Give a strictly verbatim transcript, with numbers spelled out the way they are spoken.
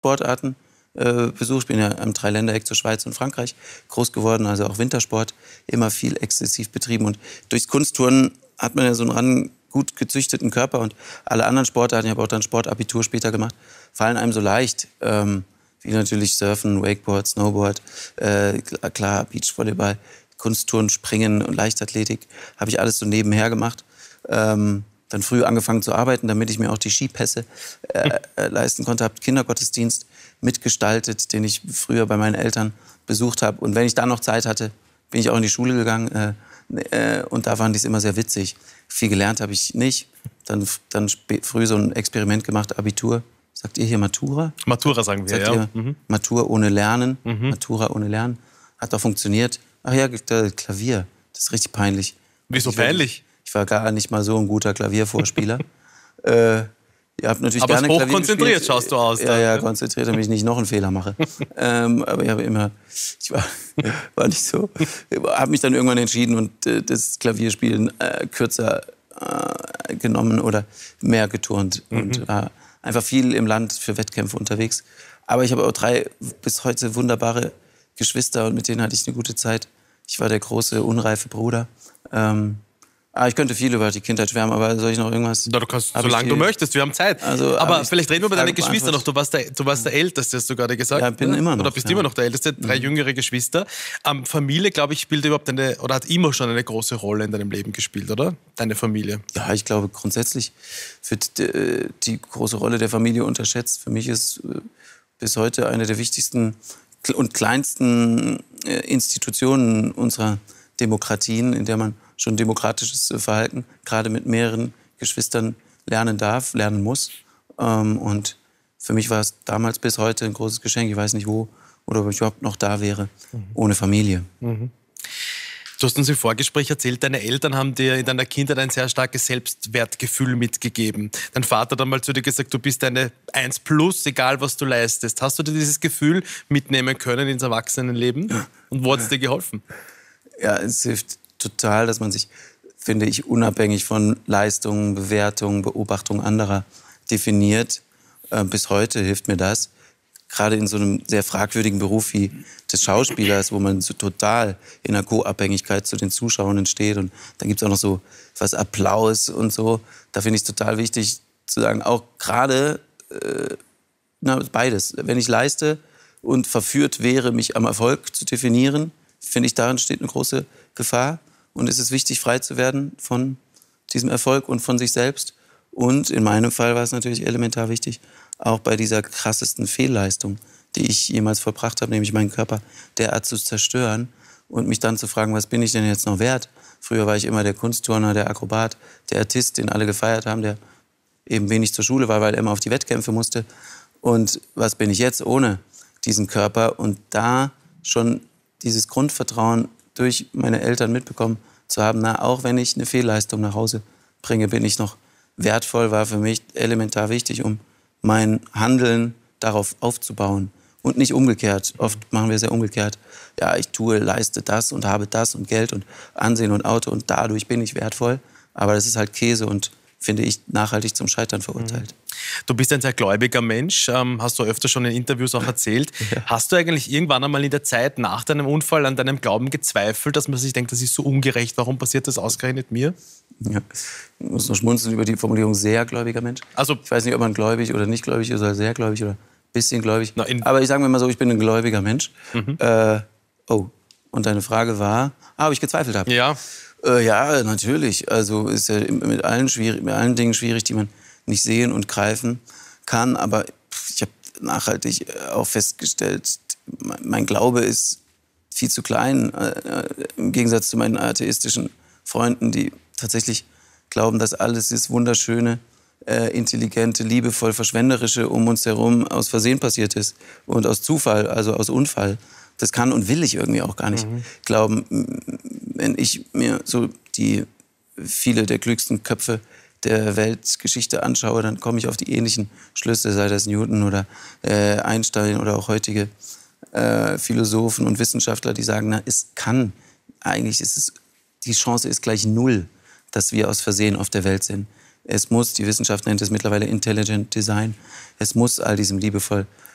Sportarten äh, besucht. Ich bin ja am Dreiländereck zur Schweiz und Frankreich groß geworden, also auch Wintersport, immer viel exzessiv betrieben. Und durchs Kunstturnen hat man ja so einen ran gut gezüchteten Körper und alle anderen Sportarten, ich habe auch dann Sportabitur später gemacht, fallen einem so leicht, ähm, wie natürlich Surfen, Wakeboard, Snowboard, äh, klar, Beachvolleyball, Kunstturnen, Springen und Leichtathletik, habe ich alles so nebenher gemacht. Ähm, dann früh angefangen zu arbeiten, damit ich mir auch die Skipässe äh, äh, leisten konnte. Habe Kindergottesdienst mitgestaltet, den ich früher bei meinen Eltern besucht habe. Und wenn ich dann noch Zeit hatte, bin ich auch in die Schule gegangen. Äh, äh, und da waren die es immer sehr witzig. Viel gelernt habe ich nicht. Dann, dann früh so ein Experiment gemacht, Abitur. Sagt ihr hier Matura? Matura sagen wir, Sagt ja. Ihr, mhm. Matura ohne Lernen. Mhm. Matura ohne Lernen. Hat auch funktioniert. Ach ja, Klavier. Das ist richtig peinlich. Wieso ich war, peinlich? Ich war gar nicht mal so ein guter Klaviervorspieler. äh, ihr habt natürlich aber gerne hoch Klavier konzentriert gespielt. schaust du aus. Ja, dann, ja, ja, konzentriert, damit ich nicht noch einen Fehler mache. ähm, aber ich habe immer, ich war, war nicht so, habe mich dann irgendwann entschieden und äh, das Klavierspielen äh, kürzer äh, genommen oder mehr geturnt mhm. und war einfach viel im Land für Wettkämpfe unterwegs. Aber ich habe auch drei bis heute wunderbare Geschwister und mit denen hatte ich eine gute Zeit. Ich war der große, unreife Bruder. Ähm, ah, ich könnte viel über die Kindheit schwärmen, aber soll ich noch irgendwas? Na, du kannst, solange du möchtest, wir haben Zeit. Also, aber vielleicht reden wir über deine Geschwister noch. Du warst, der, du warst der Älteste, hast du gerade gesagt. Ja, bin oder? immer noch. Oder bist ja. immer noch der Älteste, drei mhm. jüngere Geschwister. Ähm, Familie, glaube ich, spielt überhaupt eine, oder hat immer schon eine große Rolle in deinem Leben gespielt, oder? Deine Familie. Ja, ich glaube, grundsätzlich wird die, die große Rolle der Familie unterschätzt. Für mich ist bis heute eine der wichtigsten und kleinsten Institutionen unserer Demokratien, in der man schon demokratisches Verhalten gerade mit mehreren Geschwistern lernen darf, lernen muss. Und für mich war es damals bis heute ein großes Geschenk. Ich weiß nicht, wo oder ob ich überhaupt noch da wäre, mhm. ohne Familie. Mhm. Du hast uns im Vorgespräch erzählt, deine Eltern haben dir in deiner Kindheit ein sehr starkes Selbstwertgefühl mitgegeben. Dein Vater hat einmal zu dir gesagt, du bist eine eins plus, egal was du leistest. Hast du dir dieses Gefühl mitnehmen können ins Erwachsenenleben? Und wo hat es dir geholfen? Ja, es hilft total, dass man sich, finde ich, unabhängig von Leistungen, Bewertungen, Beobachtungen anderer definiert. Äh, bis heute hilft mir das. Gerade in so einem sehr fragwürdigen Beruf wie des Schauspielers, wo man so total in einer Co-Abhängigkeit zu den Zuschauern steht. Und dann gibt es auch noch so was Applaus und so. Da finde ich es total wichtig zu sagen, auch gerade äh, na, beides. Wenn ich leiste und verführt wäre, mich am Erfolg zu definieren, finde ich, darin steht eine große Gefahr. Und es ist wichtig, frei zu werden von diesem Erfolg und von sich selbst. Und in meinem Fall war es natürlich elementar wichtig, auch bei dieser krassesten Fehlleistung, die ich jemals vollbracht habe, nämlich meinen Körper derart zu zerstören und mich dann zu fragen, was bin ich denn jetzt noch wert? Früher war ich immer der Kunstturner, der Akrobat, der Artist, den alle gefeiert haben, der eben wenig zur Schule war, weil er immer auf die Wettkämpfe musste. Und was bin ich jetzt ohne diesen Körper? Und da schon dieses Grundvertrauen durch meine Eltern mitbekommen zu haben, na, auch wenn ich eine Fehlleistung nach Hause bringe, bin ich noch wertvoll, war für mich elementar wichtig, um mein Handeln darauf aufzubauen und nicht umgekehrt. Oft machen wir es ja umgekehrt. Ja, ich tue, leiste das und habe das und Geld und Ansehen und Auto und dadurch bin ich wertvoll. Aber das ist halt Käse und, finde ich, nachhaltig zum Scheitern verurteilt. Du bist ein sehr gläubiger Mensch, ähm, hast du öfter schon in Interviews auch erzählt. Ja. Hast du eigentlich irgendwann einmal in der Zeit nach deinem Unfall an deinem Glauben gezweifelt, dass man sich denkt, das ist so ungerecht, warum passiert das ausgerechnet mir? Ja. Ich muss noch schmunzeln über die Formulierung sehr gläubiger Mensch. Also, ich weiß nicht, ob man gläubig oder nicht gläubig ist oder sehr gläubig oder ein bisschen gläubig. Na, aber ich sage mir mal so, ich bin ein gläubiger Mensch. Mhm. Äh, oh, und deine Frage war, ah, ob ich gezweifelt habe. Ja. Äh, ja, natürlich. Also ist ja mit allen, schwierig, mit allen Dingen schwierig, die man nicht sehen und greifen kann. Aber ich habe nachhaltig auch festgestellt, mein Glaube ist viel zu klein, äh, im Gegensatz zu meinen atheistischen Freunden, die tatsächlich glauben, dass alles das Wunderschöne, äh, intelligente, liebevoll, verschwenderische um uns herum aus Versehen passiert ist und aus Zufall, also aus Unfall. Das kann und will ich irgendwie auch gar nicht mhm. glauben. Wenn ich mir so die viele der klügsten Köpfe der Weltgeschichte anschaue, dann komme ich auf die ähnlichen Schlüsse, sei das Newton oder äh, Einstein oder auch heutige äh, Philosophen und Wissenschaftler, die sagen, na, es kann, eigentlich ist es, die Chance ist gleich null, dass wir aus Versehen auf der Welt sind. Es muss, die Wissenschaft nennt es mittlerweile Intelligent Design, es muss all diesem liebevoll